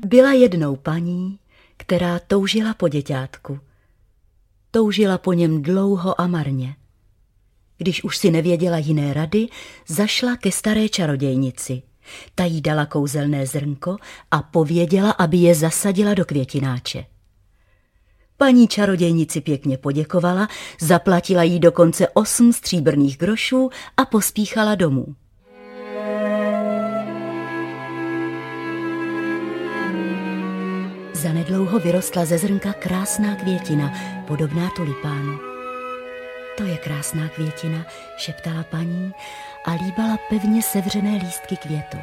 Byla jednou paní, která toužila po děťátku. Toužila po něm dlouho a marně. Když už si nevěděla jiné rady, zašla ke staré čarodějnici. Ta jí dala kouzelné zrnko a pověděla, aby je zasadila do květináče. Paní čarodějnici pěkně poděkovala, zaplatila jí dokonce 8 stříbrných grošů a pospíchala domů. Zanedlouho vyrostla ze zrnka krásná květina, podobná tulipánu. To je krásná květina, šeptala paní a líbala pevně sevřené lístky květu.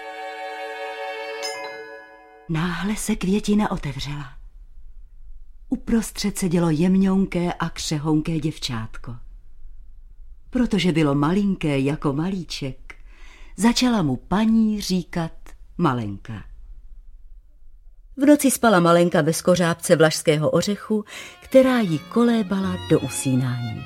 Náhle se květina otevřela. Uprostřed sedělo jemňonké a křehounké děvčátko. Protože bylo malinké jako malíček, začala mu paní říkat Malenka. V noci spala Malenka ve skořápce vlašského ořechu, která ji kolébala do usínání.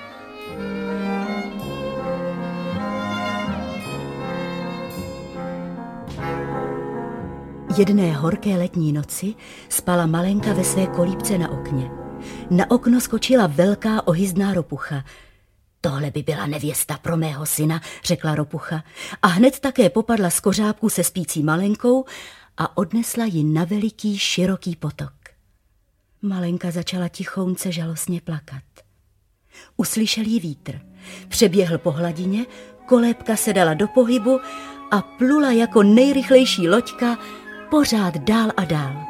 Jedné horké letní noci spala Malenka ve své kolíbce na okně. Na okno skočila velká ohyzdná ropucha. Tohle by byla nevěsta pro mého syna, řekla ropucha, a hned také popadla z kořápku se spící Malenkou a odnesla ji na veliký, široký potok. Malenka začala tichounce žalostně plakat. Uslyšel ji vítr. Přeběhl po hladině, kolébka se dala do pohybu a plula jako nejrychlejší loďka pořád dál a dál.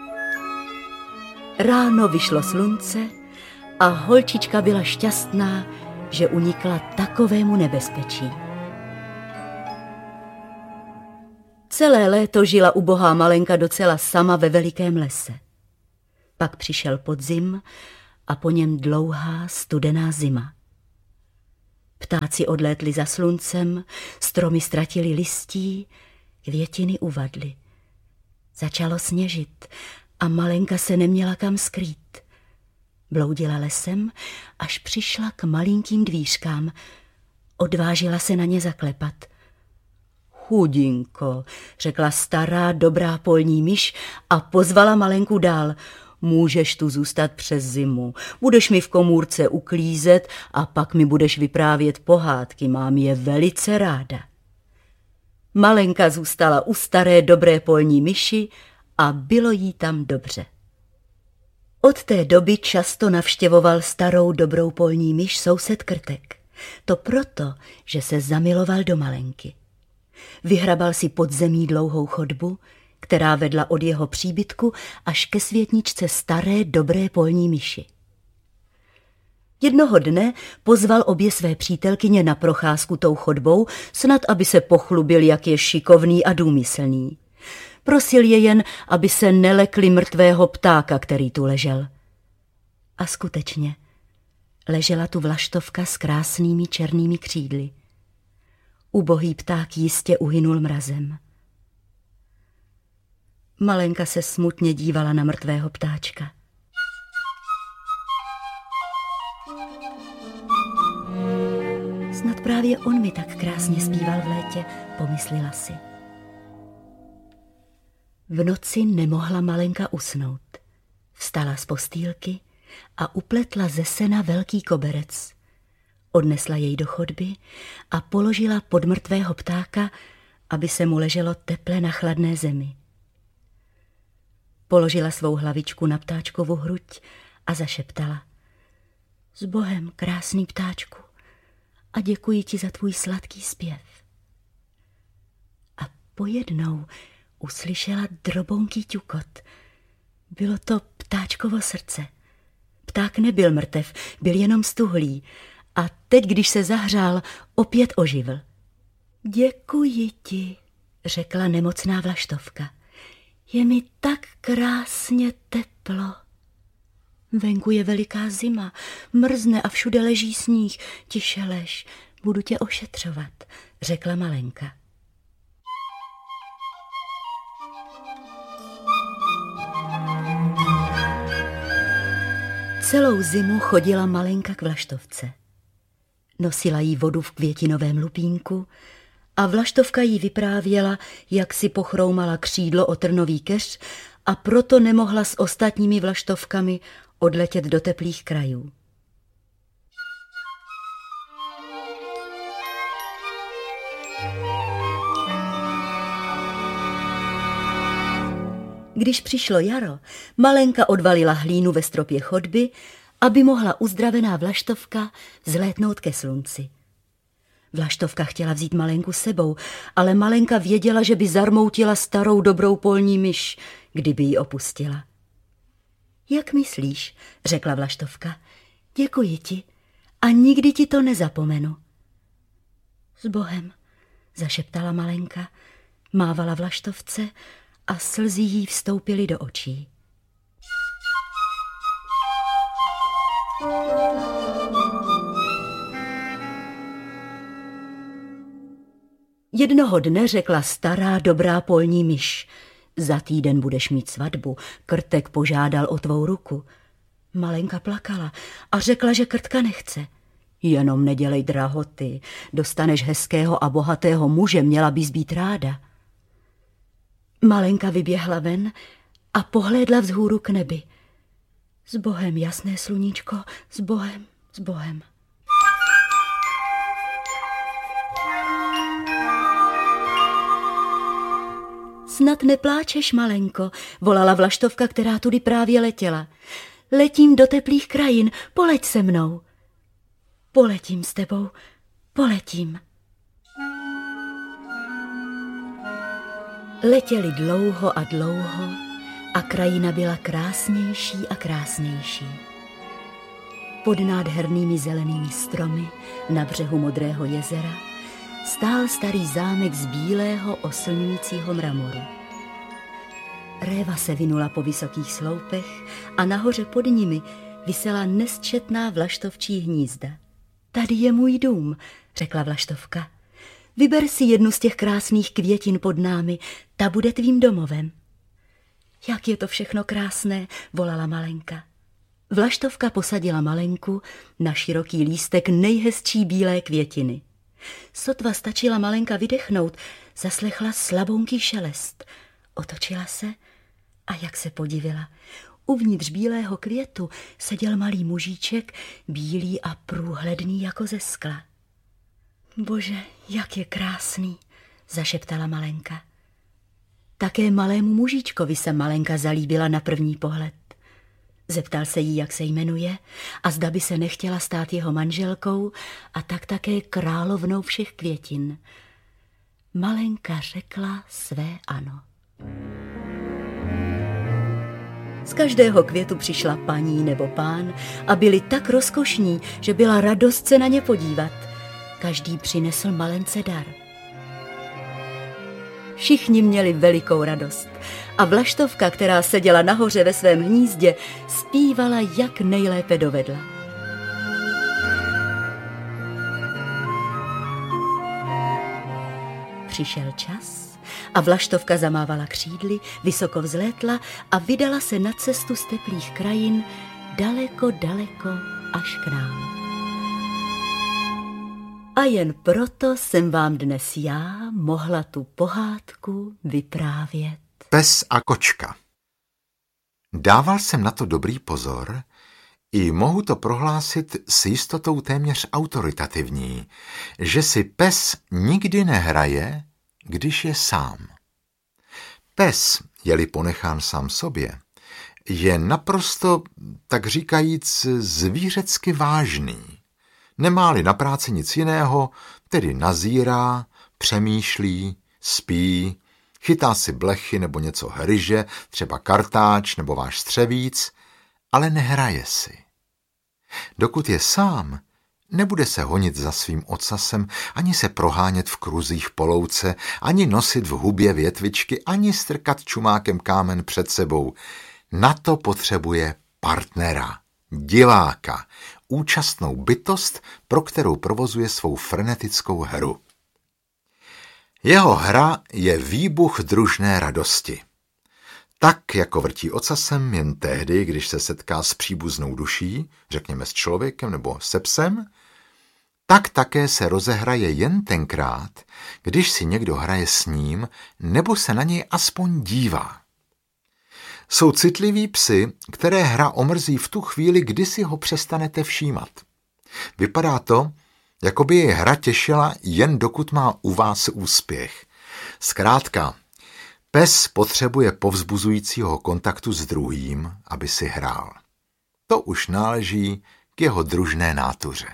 Ráno vyšlo slunce a holčička byla šťastná, že unikla takovému nebezpečí. Celé léto žila ubohá Malenka docela sama ve velikém lese. Pak přišel podzim a po něm dlouhá studená zima. Ptáci odlétli za sluncem, stromy ztratili listí, květiny uvadly. Začalo sněžit a Malenka se neměla kam skrýt. Bloudila lesem, až přišla k malinkým dvířkám. Odvážila se na ně zaklepat. Chudinko, řekla stará dobrá polní myš a pozvala Malenku dál. Můžeš tu zůstat přes zimu, budeš mi v komůrce uklízet a pak mi budeš vyprávět pohádky, mám je velice ráda. Malenka zůstala u staré dobré polní myši a bylo jí tam dobře. Od té doby často navštěvoval starou dobrou polní myš soused Krtek. To proto, že se zamiloval do Malenky. Vyhrabal si pod zemí dlouhou chodbu, která vedla od jeho příbytku až ke světničce staré dobré polní myši. Jednoho dne pozval obě své přítelkyně na procházku tou chodbou, snad aby se pochlubil, jak je šikovný a důmyslný. Prosil je jen, aby se nelekli mrtvého ptáka, který tu ležel. A skutečně, ležela tu vlaštovka s krásnými černými křídly. Ubohý pták jistě uhynul mrazem. Malenka se smutně dívala na mrtvého ptáčka. Snad právě on mi tak krásně zpíval v létě, pomyslela si. V noci nemohla Malenka usnout. Vstala z postýlky a upletla ze sena velký koberec. Odnesla jej do chodby a položila pod mrtvého ptáka, aby se mu leželo teple na chladné zemi. Položila svou hlavičku na ptáčkovu hruď a zašeptala. S Bohem, krásný ptáčku, a děkuji ti za tvůj sladký zpěv. A pojednou uslyšela drobounký ťukot. Bylo to ptáčkovo srdce. Pták nebyl mrtev, byl jenom stuhlý a teď, když se zahřál, opět oživl. Děkuji ti, řekla nemocná vlaštovka. Je mi tak krásně teplo. Venku je veliká zima, mrzne a všude leží sníh. Tiše lež, budu tě ošetřovat, řekla Malenka. Celou zimu chodila Malenka k vlaštovce. Nosila jí vodu v květinovém lupínku A Vlaštovka jí vyprávěla, jak si pochroumala křídlo o trnový keř a proto nemohla s ostatními Vlaštovkami odletět do teplých krajů. Když přišlo jaro, Malenka odvalila hlínu ve stropě chodby, aby mohla uzdravená Vlaštovka vzlétnout ke slunci. Vlaštovka chtěla vzít Malenku sebou, ale Malenka věděla, že by zarmoutila starou dobrou polní myš, kdyby ji opustila. Jak myslíš, řekla Vlaštovka, děkuji ti a nikdy ti to nezapomenu. S Bohem, zašeptala Malenka, mávala Vlaštovce a slzy jí vstoupily do očí. Jednoho dne řekla stará dobrá polní myš, za týden budeš mít svatbu, Krtek požádal o tvou ruku. Malenka plakala a řekla, že Krtka nechce. Jenom nedělej drahoty, dostaneš hezkého a bohatého muže, měla bys být ráda. Malenka vyběhla ven a pohlédla vzhůru k nebi. S Bohem, jasné sluníčko, s Bohem, s Bohem. Snad nepláčeš, Malenko, volala Vlaštovka, která tudy právě letěla. Letím do teplých krajin, poleď se mnou. Poletím s tebou, poletím. Letěli dlouho a dlouho a krajina byla krásnější a krásnější. Pod nádhernými zelenými stromy na břehu modrého jezera stál starý zámek z bílého oslňujícího mramoru. Réva se vinula po vysokých sloupech a nahoře pod nimi visela nesčetná vlaštovčí hnízda. Tady je můj dům, řekla Vlaštovka. Vyber si jednu z těch krásných květin pod námi, ta bude tvým domovem. Jak je to všechno krásné, volala Malenka. Vlaštovka posadila Malenku na široký lístek nejhezčí bílé květiny. Sotva stačila Malenka vydechnout, zaslechla slabounký šelest. Otočila se a jak se podivila. Uvnitř bílého květu seděl malý mužíček, bílý a průhledný jako ze skla. Bože, jak je krásný, zašeptala Malenka. Také malému mužíčkovi se Malenka zalíbila na první pohled. Zeptal se jí, jak se jmenuje a zda by se nechtěla stát jeho manželkou a tak také královnou všech květin. Malenka řekla své ano. Z každého květu přišla paní nebo pán a byli tak rozkošní, že byla radost se na ně podívat. Každý přinesl Malence dar. Všichni měli velikou radost a Vlaštovka, která seděla nahoře ve svém hnízdě, zpívala, jak nejlépe dovedla. Přišel čas a Vlaštovka zamávala křídly, vysoko vzlétla a vydala se na cestu z teplých krajin daleko, daleko až k nám. A jen proto jsem vám dnes já mohla tu pohádku vyprávět. Pes a kočka. Dával jsem na to dobrý pozor i mohu to prohlásit s jistotou téměř autoritativní, že si pes nikdy nehraje, když je sám. Pes, je-li ponechán sám sobě, je naprosto, tak říkajíc, zvířecky vážný. Nemá-li na práci nic jiného, tedy nazírá, přemýšlí, spí, chytá si blechy nebo něco hryže, třeba kartáč nebo váš střevíc, ale nehraje si. Dokud je sám, nebude se honit za svým ocasem, ani se prohánět v kruzích po louce, ani nosit v hubě větvičky, ani strkat čumákem kámen před sebou. Na to potřebuje partnera, diváka, účastnou bytost, pro kterou provozuje svou frenetickou hru. Jeho hra je výbuch družné radosti. Tak, jako vrtí ocasem jen tehdy, když se setká s příbuznou duší, řekněme s člověkem nebo se psem, tak také se rozehraje jen tenkrát, když si někdo hraje s ním nebo se na něj aspoň dívá. Jsou citliví psi, které hra omrzí v tu chvíli, kdy si ho přestanete všímat. Vypadá to, jako by jej hra těšila jen dokud má u vás úspěch. Zkrátka, pes potřebuje povzbuzujícího kontaktu s druhým, aby si hrál. To už náleží k jeho družné nátuře.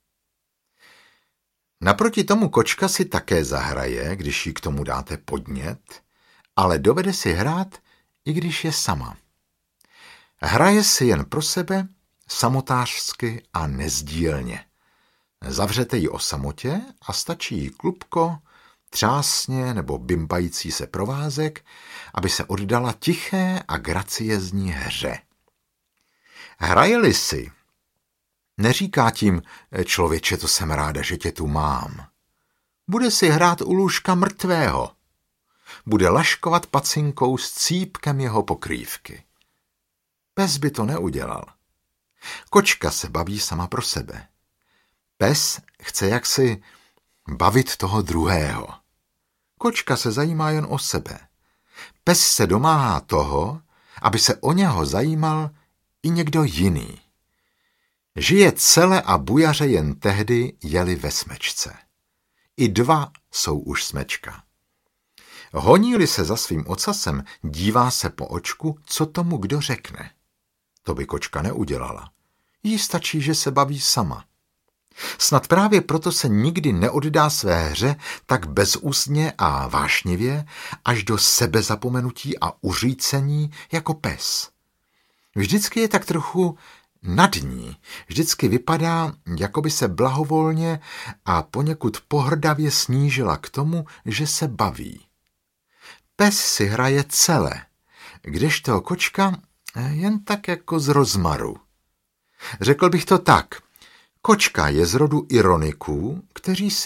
Naproti tomu kočka si také zahraje, když jí k tomu dáte podnět, ale dovede si hrát, i když je sama. Hraje si jen pro sebe, samotářsky a nezdílně. Zavřete ji o samotě a stačí jí klubko, třásně nebo bimbající se provázek, aby se oddala tiché a graciezní hře. Hraje-li si, neříká tím, člověče, to jsem ráda, že tě tu mám. Bude si hrát u lůžka mrtvého. Bude laškovat pacinkou s cípkem jeho pokrývky. Pes by to neudělal. Kočka se baví sama pro sebe. Pes chce jaksi bavit toho druhého. Kočka se zajímá jen o sebe. Pes se domáhá toho, aby se o něho zajímal i někdo jiný. Žije cele a bujaře jen tehdy, je-li ve smečce. I dva jsou už smečka. Honí-li se za svým ocasem, dívá se po očku, co tomu kdo řekne. To by kočka neudělala. Jí stačí, že se baví sama. Snad právě proto se nikdy neoddá své hře tak bezústně a vášnivě až do sebezapomenutí a uřícení jako pes. Vždycky je tak trochu nad ní. Vždycky vypadá, jako by se blahovolně a poněkud pohrdavě snížila k tomu, že se baví. Pes si hraje celé, kdežto kočka jen tak jako z rozmaru. Řekl bych to tak. Kočka je z rodu ironiků, kteří si